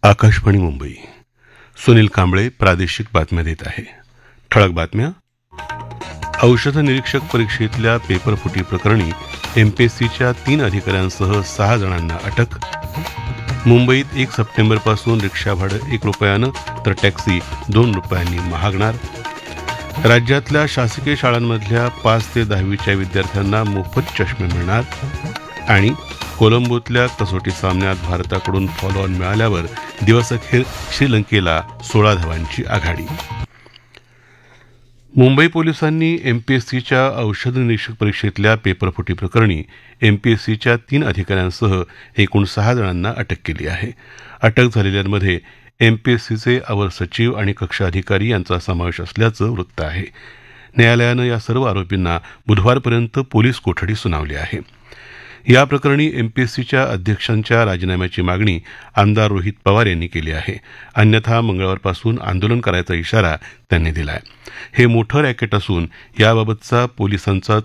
आकाशवाणी मुंबई. सुनील कांबळे प्रादेशिक बातम्या देत आहे. ठळक बातम्या. औषध निरीक्षक परीक्षेतल्या पेपरफुटी प्रकरणी एमपीएससीच्या 3 अधिकाऱ्यांसह 6 जणांना अटक. मुंबईत 1 सप्टेंबरपासून रिक्षा भाडं 1 रुपयानं तर टॅक्सी 2 रुपयांनी महागणार. राज्यातल्या शासकीय शाळांमधल्या 5 ते 10वीच्या विद्यार्थ्यांना मोफत चष्मे मिळणार. आणि कोलंबोतल्या कसोटी सामन्यात भारताकडून फॉलोऑन मिळाल्यावर दिवसअखेर श्रीलंकेला 16 धावांची आघाडी. मुंबई पोलिसांनी एमपीएससीच्या औषध निरीक्षक परीक्षेतल्या पेपरफुटी प्रकरणी एमपीएससीच्या 3 अधिकाऱ्यांसह एकूण 6 जणांना अटक केली आहे. अटक झालेल्यांमध्ये एमपीएससीचे अवर सचिव आणि कक्ष अधिकारी यांचा समावेश असल्याचं वृत्त आहे. न्यायालयानं या सर्व आरोपींना बुधवारपर्यंत पोलीस कोठडी सुनावली आहे. या प्रकरणी एमपीएससीच्या अध्यक्षांच्या राजीनाम्याची मागणी आमदार रोहित पवार यांनी केली आहे. अन्यथा मंगळवारपासून आंदोलन करायचा इशारा त्यांनी दिला आहे. हे मोठं रॅकेट असून याबाबतचा पोलिसांचा